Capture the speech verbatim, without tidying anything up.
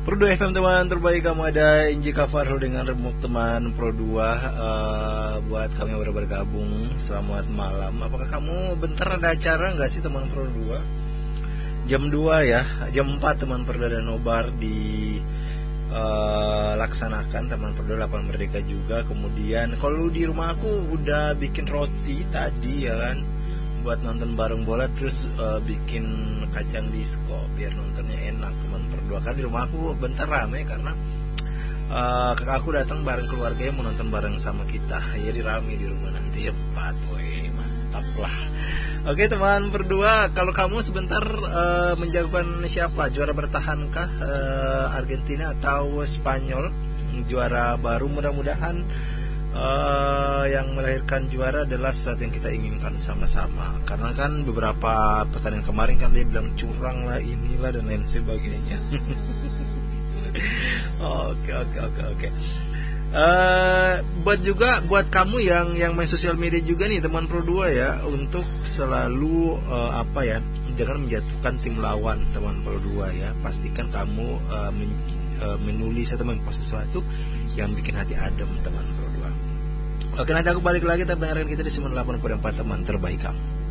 Pro dua F M teman terbaik, kamu ada Inji Kafarul dengan remuk teman Pro dua. uh, Buat kami yang baru bergabung, selamat malam. Apakah kamu bentar ada acara nggak sih teman Pro dua? Jam dua ya, jam empat teman Pro dua dan nobar di uh, laksanakan teman Pro dua delapan Merdeka juga. Kemudian kalau di rumah aku udah bikin roti tadi ya kan, buat nonton bareng bola, terus uh, bikin kacang disco biar nontonnya enak teman berdua. Kan di rumah aku bentar rame karena uh, kakak aku datang bareng keluarganya mau nonton bareng sama kita. Jadi rame di rumah nanti empat, woi mantap lah. Oke teman berdua, kalau kamu sebentar uh, menjagokan siapa? Juara bertahankah uh, Argentina atau Spanyol? Juara baru mudah-mudahan. Uh, yang melahirkan juara adalah sesuatu yang kita inginkan sama-sama. Karena kan beberapa pertandingan kemarin kan dia bilang curang lah, inilah dan lain sebagainya. Oke oke oke oke. Uh, buat juga buat kamu yang yang main sosial media juga nih teman Pro dua ya, untuk selalu uh, apa ya, jangan menjatuhkan tim lawan teman Pro dua ya. Pastikan kamu uh, men, uh, menulis atau mempost sesuatu yang bikin hati adem teman Pro dua. Oke, nanti aku balik lagi, tapi dengarkan kita di sembilan puluh delapan koma empat teman terbaik kamu.